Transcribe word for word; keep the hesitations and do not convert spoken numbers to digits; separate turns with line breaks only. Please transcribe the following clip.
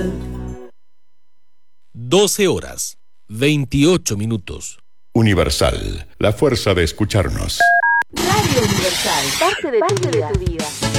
doce horas, veintiocho minutos.
Universal, la fuerza de escucharnos.
Radio Universal, parte de tu vida.